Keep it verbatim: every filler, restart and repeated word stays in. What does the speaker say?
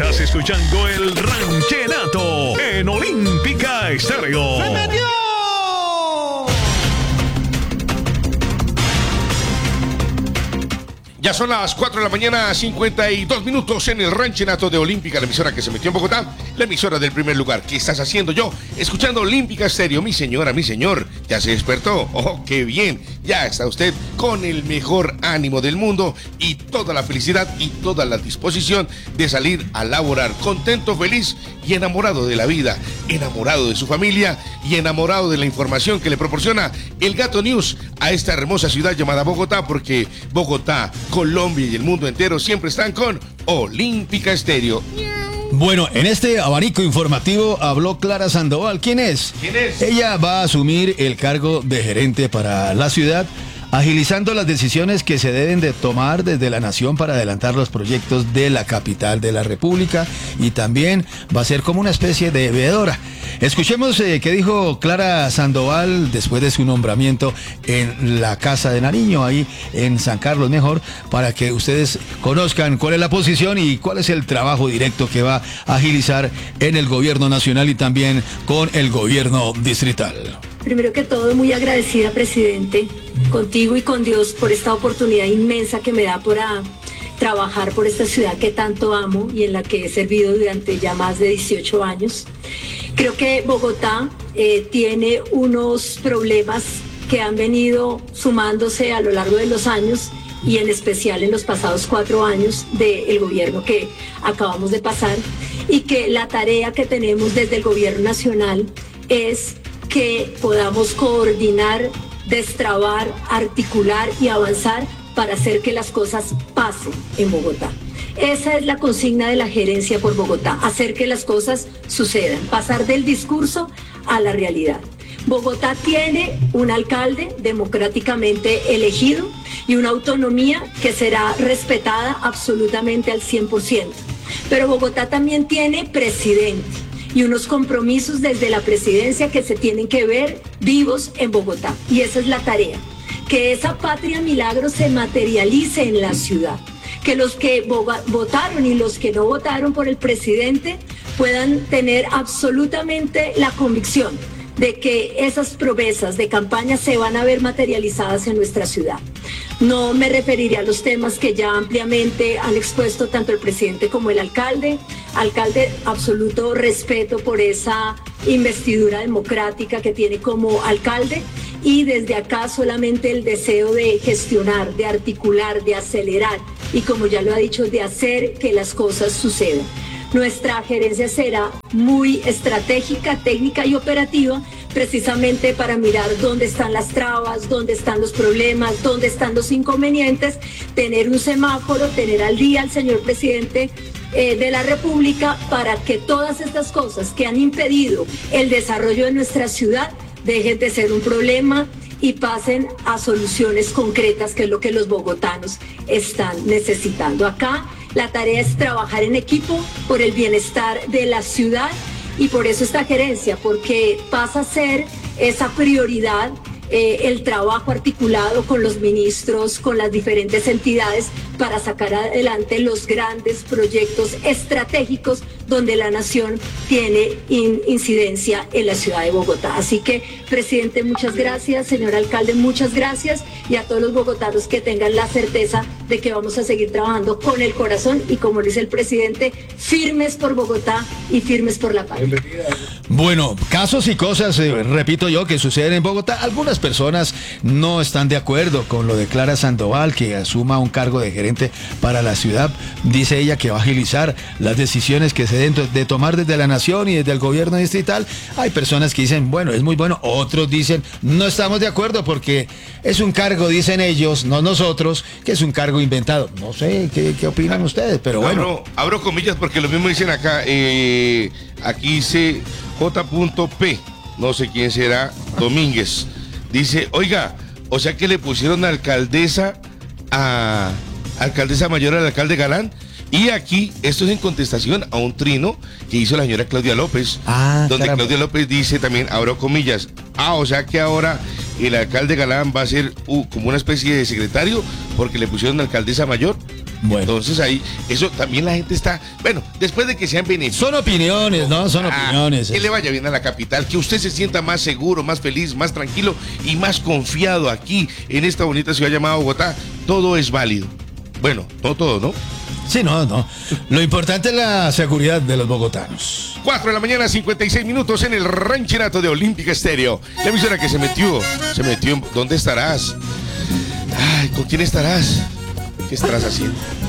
Estás escuchando el Ranchenato en Olímpica Estéreo. ¡Se metió! Ya son las cuatro de la mañana, cincuenta y dos minutos en el Ranchenato de Olímpica, la emisora que se metió en Bogotá, la emisora del primer lugar. ¿Qué estás haciendo yo? Escuchando Olímpica Estéreo, mi señora, mi señor. ¿Ya se despertó? ¡Oh, qué bien! Ya está usted con el mejor ánimo del mundo y toda la felicidad y toda la disposición de salir a laborar contento, feliz y enamorado de la vida, enamorado de su familia y enamorado de la información que le proporciona el Gato News a esta hermosa ciudad llamada Bogotá, porque Bogotá, Colombia y el mundo entero siempre están con Olímpica Estéreo. Bueno, en este abanico informativo habló Clara Sandoval. ¿Quién es? ¿Quién es? Ella va a asumir el cargo de gerente para la ciudad, agilizando las decisiones que se deben de tomar desde la nación para adelantar los proyectos de la capital de la República, y también va a ser como una especie de veedora. Escuchemos eh, qué dijo Clara Sandoval después de su nombramiento en la Casa de Nariño, ahí en San Carlos mejor, para que ustedes conozcan cuál es la posición y cuál es el trabajo directo que va a agilizar en el gobierno nacional y también con el gobierno distrital. Primero que todo, muy agradecida, presidente, contigo y con Dios por esta oportunidad inmensa que me da para trabajar por esta ciudad que tanto amo y en la que he servido durante ya más de dieciocho años. Creo que Bogotá eh, tiene unos problemas que han venido sumándose a lo largo de los años y en especial en los pasados cuatro años del gobierno que acabamos de pasar, y que la tarea que tenemos desde el gobierno nacional es que podamos coordinar, destrabar, articular y avanzar para hacer que las cosas pasen en Bogotá. Esa es la consigna de la gerencia por Bogotá, hacer que las cosas sucedan, pasar del discurso a la realidad. Bogotá tiene un alcalde democráticamente elegido y una autonomía que será respetada absolutamente al cien por ciento. Pero Bogotá también tiene presidente y unos compromisos desde la presidencia que se tienen que ver vivos en Bogotá. Y esa es la tarea, que esa patria milagro se materialice en la ciudad, que los que votaron y los que no votaron por el presidente puedan tener absolutamente la convicción de que esas promesas de campaña se van a ver materializadas en nuestra ciudad. No me referiré a los temas que ya ampliamente han expuesto tanto el presidente como el alcalde. Alcalde, absoluto respeto por esa investidura democrática que tiene como alcalde, y desde acá solamente el deseo de gestionar, de articular, de acelerar y, como ya lo ha dicho, de hacer que las cosas sucedan. Nuestra gerencia será muy estratégica, técnica y operativa, precisamente para mirar dónde están las trabas, dónde están los problemas, dónde están los inconvenientes, tener un semáforo, tener al día al señor presidente eh, de la República para que todas estas cosas que han impedido el desarrollo de nuestra ciudad dejen de ser un problema y pasen a soluciones concretas, que es lo que los bogotanos están necesitando. Acá la tarea es trabajar en equipo por el bienestar de la ciudad, y por eso esta gerencia, porque pasa a ser esa prioridad eh, el trabajo articulado con los ministros, con las diferentes entidades, para sacar adelante los grandes proyectos estratégicos donde la nación tiene in, incidencia en la ciudad de Bogotá. Así que, presidente, muchas gracias, señor alcalde, muchas gracias, y a todos los bogotanos que tengan la certeza de que vamos a seguir trabajando con el corazón y, como dice el presidente, firmes por Bogotá y firmes por la paz. Bueno, casos y cosas, eh, repito yo, que suceden en Bogotá. Algunas personas no están de acuerdo con lo de Clara Sandoval, que asuma un cargo de gerente para la ciudad. Dice ella que va a agilizar las decisiones que se deben de tomar desde la nación y desde el gobierno distrital. Hay personas que dicen, bueno, es muy bueno. Otros dicen, no estamos de acuerdo porque es un cargo, dicen ellos, no nosotros, que es un cargo inventado. No sé, ¿qué, qué opinan ustedes? Pero bueno. Abro, abro comillas porque lo mismo dicen acá. Eh, aquí dice J P, no sé quién será, Domínguez. Dice, oiga, o sea que le pusieron alcaldesa a... alcaldesa mayor al alcalde Galán. Y aquí, esto es en contestación a un trino que hizo la señora Claudia López, ah, donde caramba. Claudia López dice también, abro comillas, ah, o sea que ahora el alcalde Galán va a ser uh, como una especie de secretario porque le pusieron alcaldesa mayor. Bueno. Entonces ahí, eso también la gente está, bueno, después de que sean beneficiados. Son opiniones, ¿no? Son Ah, opiniones. que le vaya bien a la capital, que usted se sienta más seguro, más feliz, más tranquilo y más confiado aquí en esta bonita ciudad llamada Bogotá. Todo es válido. Bueno, no todo, ¿no? Sí, no, no. Lo importante es la seguridad de los bogotanos. cuatro de la mañana, cincuenta y seis minutos en el ranchenato de Olímpica Estéreo. La emisora que se metió, se metió en... ¿Dónde estarás? Ay, ¿con quién estarás? ¿Qué estarás haciendo?